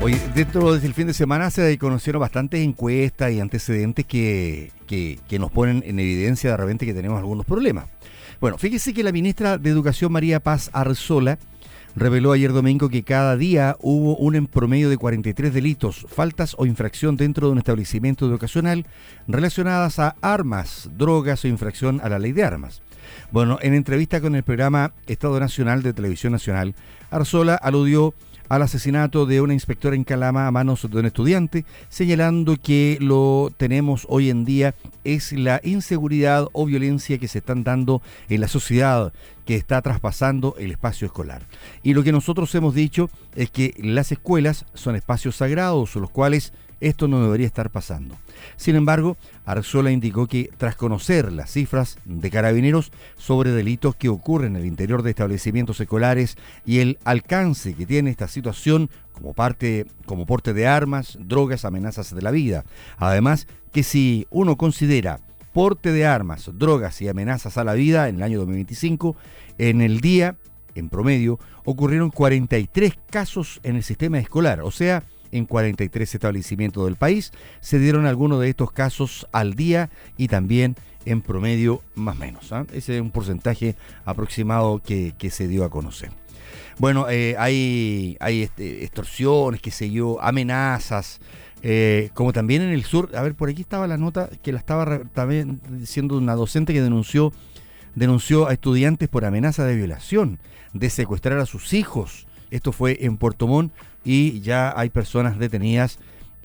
Oye, desde el fin de semana se conocieron bastantes encuestas y antecedentes que nos ponen en evidencia de repente que tenemos algunos problemas. Bueno, fíjese que la ministra de Educación, María Paz Arzola, reveló ayer domingo que cada día hubo un en promedio de 43 delitos, faltas o infracción dentro de un establecimiento educacional relacionadas a armas, drogas o infracción a la ley de armas. Bueno, en entrevista con el programa Estado Nacional de Televisión Nacional, Arzola aludió al asesinato de una inspectora en Calama a manos de un estudiante, señalando que lo tenemos hoy en día es la inseguridad o violencia que se están dando en la sociedad, que está traspasando el espacio escolar. Y lo que nosotros hemos dicho es que las escuelas son espacios sagrados, los cuales esto no debería estar pasando. Sin embargo, Arzola indicó que tras conocer las cifras de Carabineros sobre delitos que ocurren en el interior de establecimientos escolares y el alcance que tiene esta situación como porte de armas, drogas, amenazas de la vida. Además, que si uno considera porte de armas, drogas y amenazas a la vida en el año 2025, en el día, en promedio, ocurrieron 43 casos en el sistema escolar, o sea, en 43 establecimientos del país se dieron algunos de estos casos al día y también en promedio más o menos. Ese es un porcentaje aproximado que se dio a conocer. Bueno, hay extorsiones, qué sé yo, amenazas, como también en el sur. A ver, por aquí estaba la nota que la estaba también diciendo una docente que denunció a estudiantes por amenaza de violación, de secuestrar a sus hijos. Esto fue en Puerto Montt y ya hay personas detenidas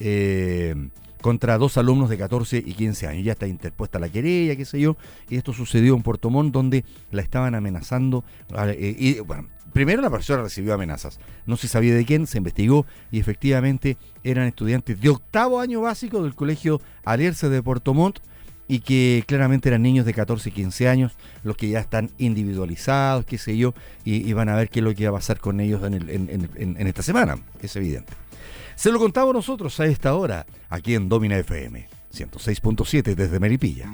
contra 2 alumnos de 14 y 15 años. Ya está interpuesta la querella, qué sé yo, y esto sucedió en Puerto Montt, donde la estaban amenazando. Y bueno, primero la persona recibió amenazas, no se sabía de quién, se investigó y efectivamente eran estudiantes de 8º año básico del colegio Alerce de Puerto Montt, y que claramente eran niños de 14 y 15 años, los que ya están individualizados, qué sé yo, y van a ver qué es lo que va a pasar con ellos en esta semana, es evidente. Se lo contamos nosotros a esta hora, aquí en Domina FM, 106.7 desde Melipilla.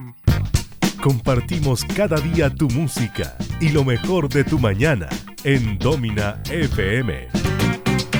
Compartimos cada día tu música y lo mejor de tu mañana en Domina FM.